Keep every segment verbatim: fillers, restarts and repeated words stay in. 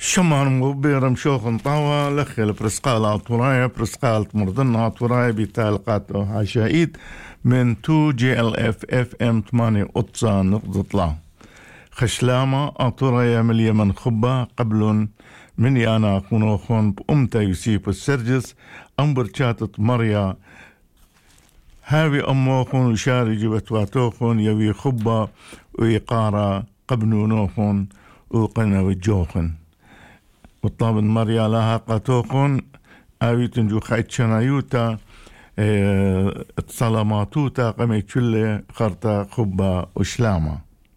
شمان مبيرم شوخن طاوة لخل برسقال عطورايا برسقال مردن عطورايا بتالقات عشائيد من تو جي ال اف اف ام ثمانية قطصة نقطة لا خشلامة عطورايا من اليمن خبة قبل من يانا خونوخون بأمتا يوسيف السرجس أمبر شاتت مريا هاوي أموخون وشاري جبتواتوخون يوي خبة ويقارا قبنونوخون وقنا وجوخن وطابن مريا لها قاتوخون آويتن جو خايت شنايوتا اه اتصالاماتوتا قمي كل خرطة خبة وشلامة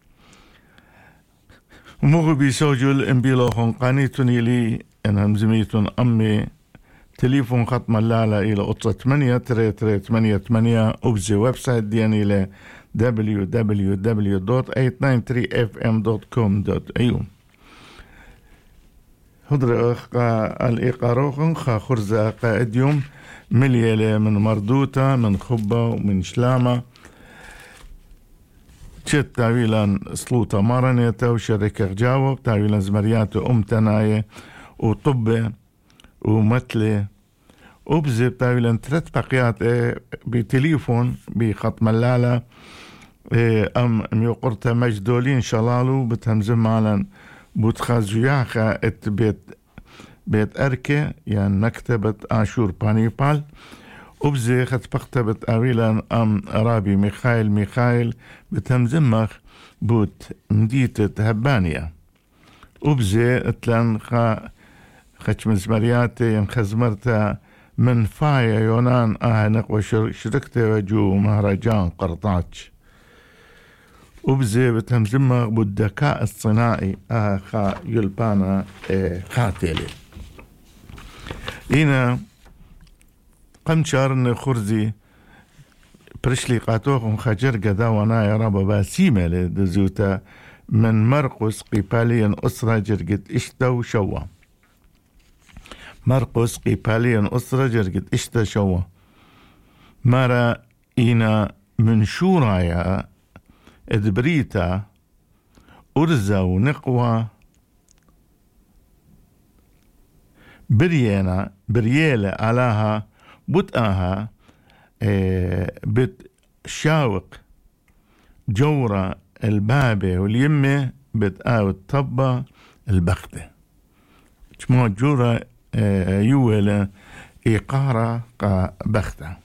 ومغبي سوجل انبيلوخون قانيتون يلي انهم زميتون أمي تليفون خط ملالة إلى قطة ثمانية تري تري ثمانية ثمانية وبزي ويب سايت ديان إلى دبليو دبليو دبليو دوت ثمانية تسعة ثلاثة اف ام دوت كوم دوت اي يو هدر الإقاروخن خا خرزة قائديوم مليالة من مردوتا من خبة ومن شلامة تشت تاويلا سلوطة مارنيتا وشركة جاوب تاويلا زمريات أم تناية وطبة ومثلة وبزي تاويلا ثلاث بقيات ايه بتليفون بخط ملالة ايه أم ميوقرتا مجدولين شلالو بتهمزم معلن بوتخازوياخا ات بيت بيت أركة يعني مكتبة آشور بانيبال وبزي خط بكتبة أويلا أم رابي ميخايل ميخايل بتهمزمخ بوت مديتة هبانية وبزي اتلان خا خش مزمرياتي ينخزمرتا من فايا يونان آه نقوى شركتي وجو مهرجان قرطاج وبزي بتهمزمها بالذكاء الصناعي آه خا يلبانا آه خاتلي هنا قمت شارن خرزي برشلي قاتوخم خجر قدا وانا يا رابا باسيمة لدزوتا من مرقس قيباليا أسرة جرقت إشتا وشوا مرقس قيباليا أسرة جرقت إشتا شوا مارا إنا من شورايا ادبريتا أرزا ونقوى بريانا بريالة علاها بطئها اه بتشاوق جورة البابة واليمة بتقاوي الطبة البختة شمو جورة اه يولا إيقارة قا بختة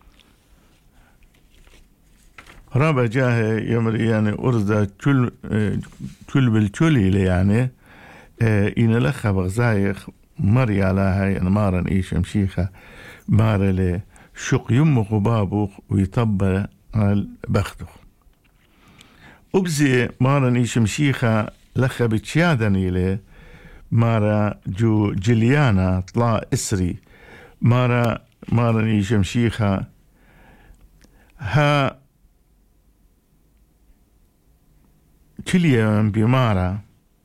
رابع جاه يمر يعني أرزا كل كل بالكلي يعني إن لخا بغزايخ مري على هاي مارن إيش مشيخة مار له شق يمخ وبابوخ ويطبى على بخته وبزي مارن إيش مشيخة لخا بتشيادني له مارا جو جليانا طلع إسري مارا مارن إيش مشيخة ها كليا بمارا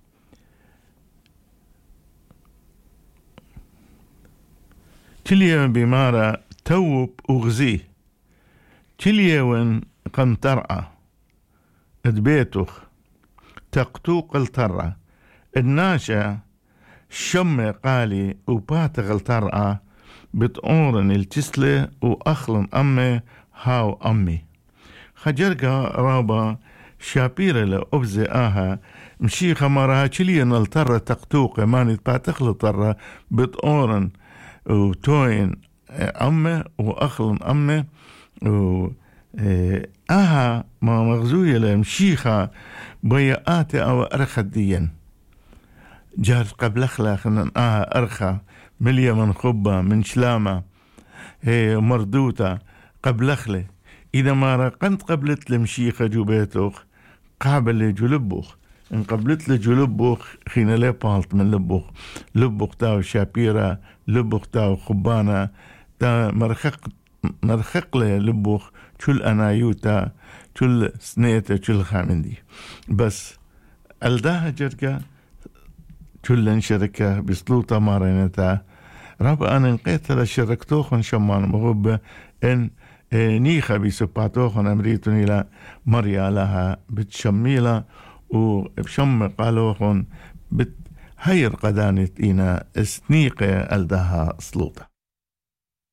كليا بمارا توب أغزيه كليا وين قنطرأة ادبيتوخ تقتوق الطرة الناشا شم قالي وباتغ الطرأة بتقورن التسلة وأخلن أمي هاو أمي خجرقا رابا شابيرة لأبزي آها مشيخة مراها كليا نلطرة تقتوقة ماني باتخل الطرة بتقورن وتوين أمه وأخلن أمه و آها ما مغزوية لمشيخة بيئاتي أو أرخى الدين جارت قبل أخلاق أن آها أرخى مليا من خبة من شلامة هي مردوتة قبل أخلي إذا ما رقنت قبلت لمشيخة جو بيتوخ قابل لجلبوخ إن قبلت لجلبوخ خينا لي بالت من لبوخ لبوخ تاو شابيرة لبوخ تاو خبانة تا مرخق مرخق لي لبوخ كل أنايوتا كل سنيتا كل خامندي بس ألداها جركا كل شركة بسلوطة مارينتا رابا أنا نقيت لشركتوخن شمان مغوبة إن نيخا بيسباتوخن أمريتون إلى مريا لها بتشميلة وبشم قالوخن بت هير قدانت إنا سنيقة ألدها سلوطة.